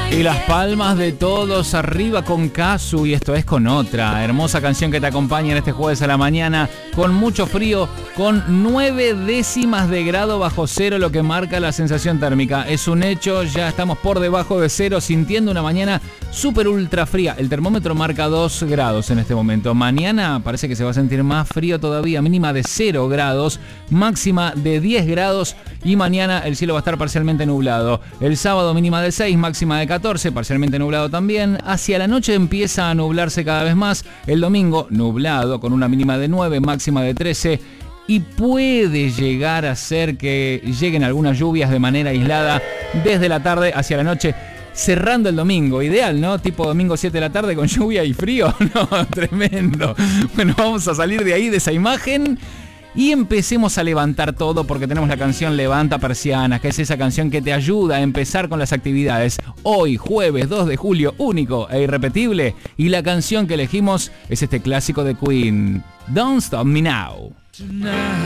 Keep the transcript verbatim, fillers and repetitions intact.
Y las palmas de todos arriba con Casu, y esto es con otra hermosa canción que te acompaña en este jueves a la mañana, con mucho frío, con nueve décimas de grado bajo cero, lo que marca la sensación térmica. Es un hecho, ya estamos por debajo de cero, sintiendo una mañana súper ultra fría. El termómetro marca dos grados en este momento. Mañana parece que se va a sentir más frío todavía, mínima de cero grados, máxima de diez grados, y mañana el cielo va a estar parcialmente nublado. El sábado mínima de seis, máxima de catorce, parcialmente nublado también. Hacia la noche empieza a nublarse cada vez más. El domingo nublado con una mínima de nueve, máxima de trece. Y puede llegar a ser que lleguen algunas lluvias de manera aislada desde la tarde hacia la noche, cerrando el domingo. Ideal, ¿no? Tipo domingo siete de la tarde con lluvia y frío. No, tremendo. Bueno, vamos a salir de ahí, de esa imagen, y empecemos a levantar todo, porque tenemos la canción Levanta Persianas, que es esa canción que te ayuda a empezar con las actividades. Hoy, jueves dos de julio, único e irrepetible. Y la canción que elegimos es este clásico de Queen, Don't Stop Me Now. Tonight.